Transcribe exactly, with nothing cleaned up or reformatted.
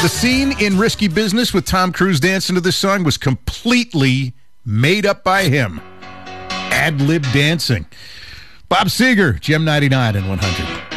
The scene in Risky Business with Tom Cruise dancing to this song was completely made up by him. Ad-lib dancing. Bob Seger, Gem ninety-nine and one hundred.